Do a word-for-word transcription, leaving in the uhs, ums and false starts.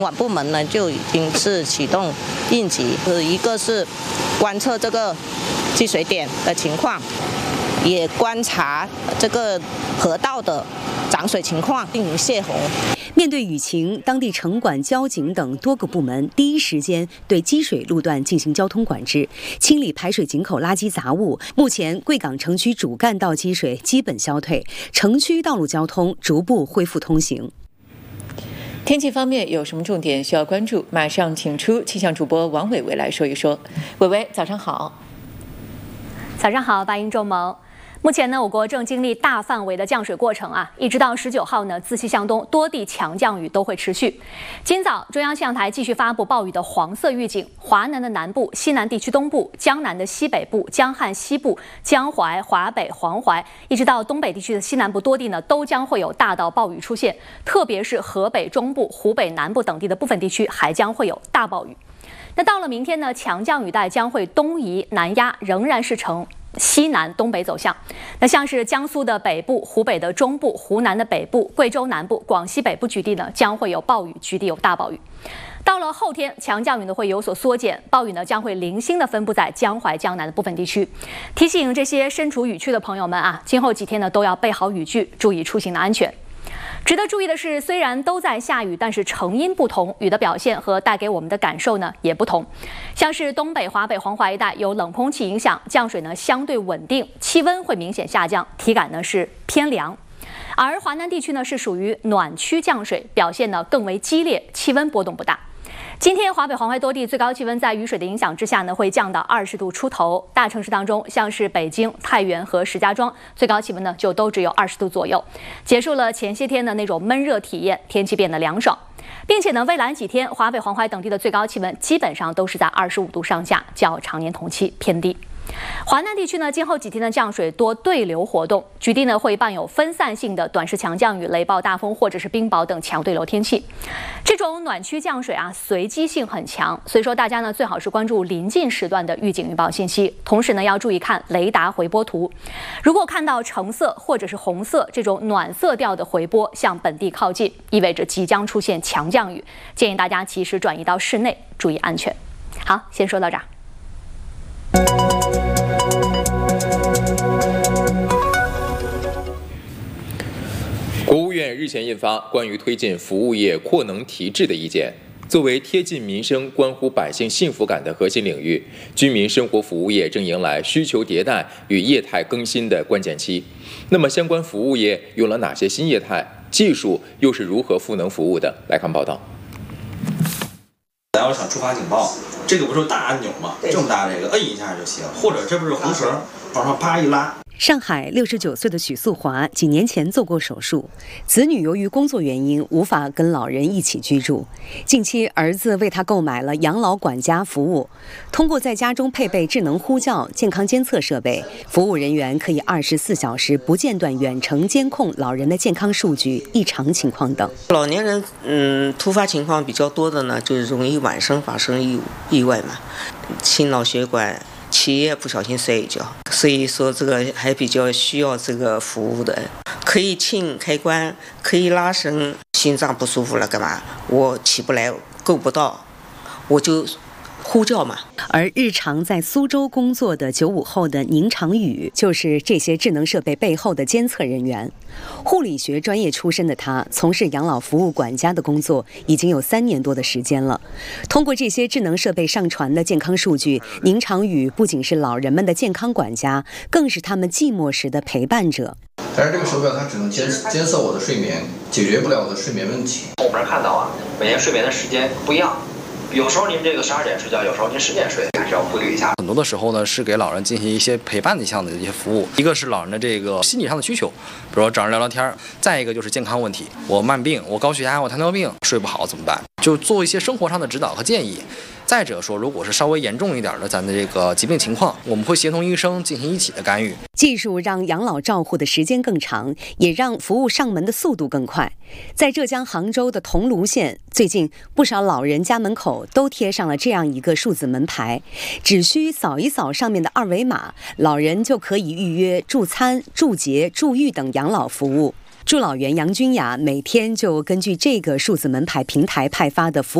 管部门呢就已经是启动应急，呃，一个是观测这个积水点的情况，也观察这个河道的涨水情况进行泄洪。 面对雨情，当地城管、交警等多个部门第一时间对积水路段进行交通管制，清理排水井口垃圾杂物。目前，贵港城区主干道积水基本消退，城区道路交通逐步恢复通行。 天气方面有什么重点需要关注？马上请出气象主播王伟伟来说一说。伟伟，早上好。 早上好，八音仲谋。目前呢，我国正经历大范围的降水过程啊，一直到十九号呢，自西向东多地强降雨都会持续。今早中央气象台继续发布暴雨的黄色预警，华南的南部、西南地区东部、江南的西北部、江汉西部、江淮、华北、黄淮，一直到东北地区的西南部多地呢，都将会有大到暴雨出现，特别是河北中部、湖北南部等地的部分地区还将会有大暴雨。那到了明天呢，强降雨带将会东移南压，仍然是呈西南东北走向。那像是江苏的北部、湖北的中部、湖南的北部、贵州南部、广西北部局地呢，将会有暴雨，局地有大暴雨。到了后天，强降雨呢会有所缩减，暴雨呢将会零星的分布在江淮、江南的部分地区。提醒这些身处雨区的朋友们啊，今后几天呢都要备好雨具，注意出行的安全。值得注意的是，虽然都在下雨，但是成因不同，雨的表现和带给我们的感受呢也不同。像是东北、华北、黄淮一带有冷空气影响，降水呢相对稳定，气温会明显下降，体感呢是偏凉。而华南地区呢是属于暖区降水，表现呢更为激烈，气温波动不大。今天华北、黄淮多地最高气温在雨水的影响之下呢，会降到二十度出头。大城市当中，像是北京、太原和石家庄，最高气温呢就都只有二十度左右，结束了前些天的那种闷热体验，天气变得凉爽。并且呢，未来几天华北、黄淮等地的最高气温基本上都是在二十五度上下，较常年同期偏低。华南地区呢，今后几天的降水多对流活动，局地呢会伴有分散性的短时强降雨、雷暴大风或者是冰雹等强对流天气。这种暖区降水啊，随机性很强，所以说大家呢最好是关注临近时段的预警预报信息，同时呢要注意看雷达回波图。如果看到橙色或者是红色这种暖色调的回波向本地靠近，意味着即将出现强降雨，建议大家及时转移到室内，注意安全。好，先说到这儿。 国务院日前印发关于推进服务业扩能提质的意见。作为贴近民生、关乎百姓幸福感的核心领域，居民生活服务业正迎来需求迭代与业态更新的关键期。那么，相关服务业有了哪些新业态？技术又是如何赋能服务的？来看报道。 咱要想触发警报，这个不是大按钮吗？这么大这个摁一下就行，或者这不是红绳，往上啪一拉。 上海六十九岁的许素华几年前做过手术，子女由于工作原因无法跟老人一起居住。近期儿子为他购买了养老管家服务，通过在家中配备智能呼叫、健康监测设备，服务人员可以二十四小时不间断远程监控老人的健康数据、异常情况等。 老年人嗯突发情况比较多的呢，就是容易晚上发生意意外嘛，心脑血管。企业不小心摔一跤，所以说这个还比较需要这个服务的，可以轻开关，可以拉伸，心脏不舒服了干嘛？我起不来，够不到，我就呼叫嘛。 而日常在苏州工作的九五后的宁长宇，就是这些智能设备背后的监测人员。护理学专业出身的他，从事养老服务管家的工作已经有三年多的时间了。通过这些智能设备上传的健康数据，宁长宇不仅是老人们的健康管家，更是他们寂寞时的陪伴者。 但是这个手表它只能监监测我的睡眠，解决不了我的睡眠问题。 我们看到啊，每天睡眠的时间不一样。有时候您这个十二点睡觉，有时候您十点睡，还是要规律一下。 很多的时候呢，是给老人进行一些陪伴的项的一些服务。一个是老人的这个心理上的需求，比如说找人聊聊天；再一个就是健康问题，我慢病，我高血压，我糖尿病，睡不好怎么办？就做一些生活上的指导和建议。再者说，如果是稍微严重一点的咱的这个疾病情况，我们会协同医生进行一起的干预。 技术让养老照护的时间更长，也让服务上门的速度更快。在浙江杭州的桐庐县，最近不少老人家门口都贴上了这样一个数字门牌，只需扫一扫上面的二维码，老人就可以预约助餐、助洁、助浴等养老服务。 助老员杨君雅每天就根据这个数字门牌平台派发的服务